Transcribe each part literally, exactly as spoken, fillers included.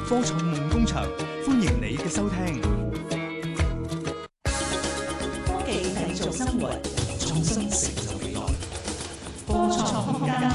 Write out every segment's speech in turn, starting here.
科創夢工場，歡迎你嘅收聽。 科技製造生活，創新成就未來。科創空間。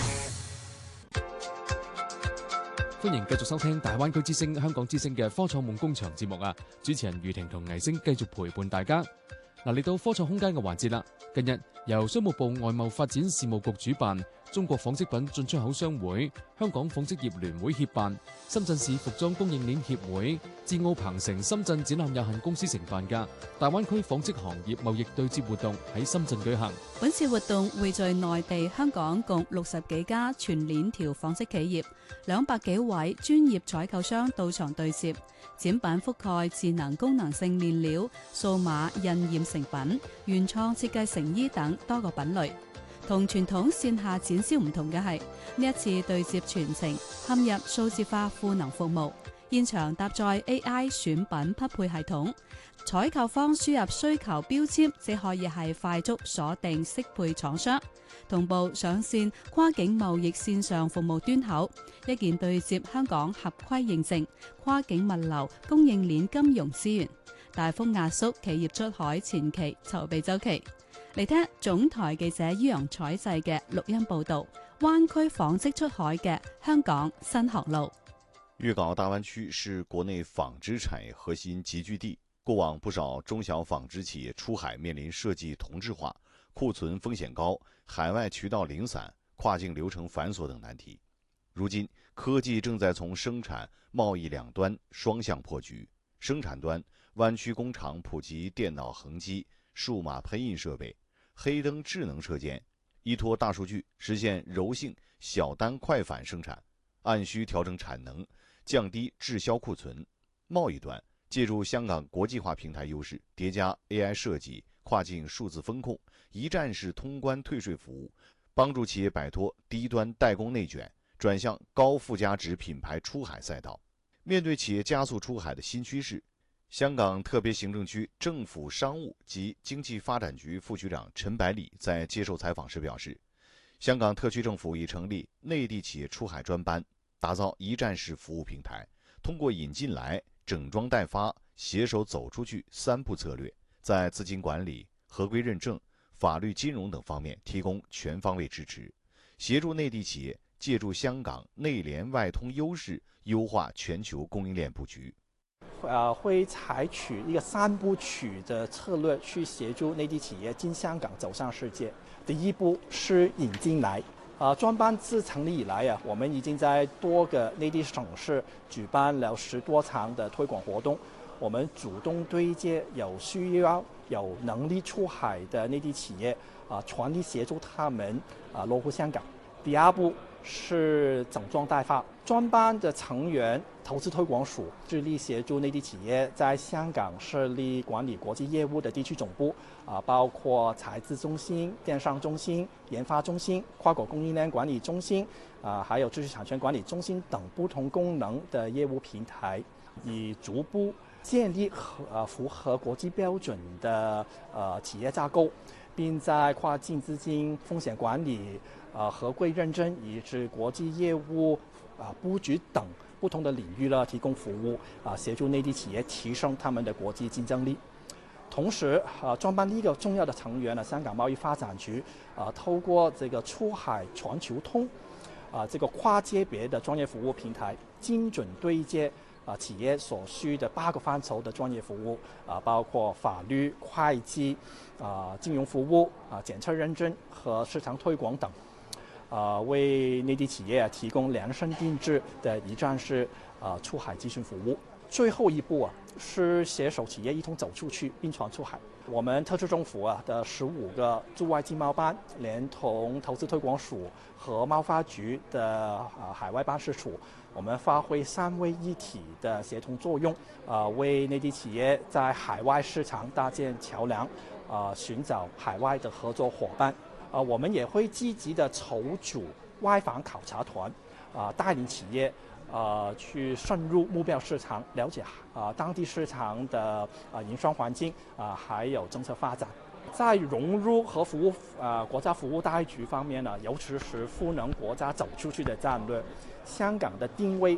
歡迎繼續收聽大灣區之聲、香港之聲嘅科創夢工場節目啊！主持人余婷同倪星繼續陪伴大家。嗱，嚟到科創空間嘅環節啦。近日由商務部外貿發展事務局主辦，中國紡織品進出口商會、香港紡織業聯會協辦、深圳市服裝供應鏈協會、智奧鵬城深圳展覽有限公司承辦嘅大灣區紡織行業貿易對接活動喺深圳舉行。 本次活動匯聚內地、香港共六十幾家全鏈條紡織企業，兩百幾位專業採購商到場對接，展板覆蓋智能功能性面料、數碼印染成品、原創設計成衣等多個品類。同傳統線下展銷唔同嘅係，呢一次對接全程嵌入數字化賦能服務，現場搭載 A I 選品匹配系統，採購方輸入需求標籤，即可以係快速鎖定適配廠商，同步上線跨境貿易線上服務端口，一鍵對接香港合規認證、跨境物流、供應鏈金融資源，大幅壓縮企業出海前期籌備週期。嚟聽總台記者于洋採製嘅錄音報道，灣區紡織出海嘅香港新航路。 粤港澳大灣區是國內紡織產業核心集聚地，過往不少中小紡織企業出海面臨設計同質化、庫存風險高、海外渠道零散、跨境流程繁瑣等難題。如今，科技正在從生產、貿易兩端雙向破局。生產端，灣區工廠普及電腦橫機、數碼噴印設備、黑燈智能車間，依託大數據實現柔性小單快返生產，按需調整產能，降低滯銷庫存。貿易端借助香港國際化平台優勢，疊加 A I 設計、跨境數字風控、一站式通關退稅服務，幫助企業擺脫低端代工內卷，轉向高附加值品牌出海賽道。面對企業加速出海的新趨勢，香港特別行政區政府商務及經濟發展局副局長陳百里在接受採訪時表示，香港特區政府已成立內地企業出海專班，打造一站式服務平台，通過引進來、整裝待發、攜手走出去三步策略，在資金管理、合規認證、法律金融等方面提供全方位支持，協助內地企業借助香港內聯外通優勢，優化全球供應鏈布局。 呃，會採取一個三部曲的策略去協助內地企業進香港走向世界。第一步是引進來，啊、呃，專班自成立以來啊，我們已經在多個內地省市舉辦了十多場的推廣活動。我們主動對接有需要、有能力出海的內地企業，啊、呃，全力協助他們啊、呃、落戶香港。第二步是整裝待發，專班的成員投資推廣署致力協助內地企業在香港設立管理國際業務的地區總部，啊，包括財資中心、電商中心、研發中心、跨國供應鏈管理中心，啊，還有知識產權管理中心等不同功能的業務平台，以逐步建立和呃符合國際標準的呃企業架構，並在跨境資金風險管理、呃合規認證以至國際業務啊佈局等不同的領域呢提供服務，啊協助內地企業提升他們的國際競爭力。同時，啊專班呢個重要的成員呢，香港貿易發展局啊透過這個出海全球通，啊這個跨界別的專業服務平台，精準對接啊企業所需的八個範疇的專業服務，啊包括法律、會計、啊金融服務、啊檢測認證和市場推廣等。啊，為內地企業提供量身定制的一站式啊出海諮詢服務。最後一步啊，是攜手企業一同走出去，並船出海。我們特區政府啊的十五個駐外經貿辦，連同投資推廣署和貿發局的啊海外辦事處，我們發揮三位一體的協同作用，啊，為內地企業在海外市場搭建橋樑，啊，尋找海外的合作夥伴。啊，我們也會積極的籌組外訪考察團，啊，帶領企業啊去深入目標市場，了解啊當地市場的啊營商環境啊，還有政策發展。在融入和服務啊國家服務大局方面呢，尤其是賦能國家走出去的戰略，香港的定位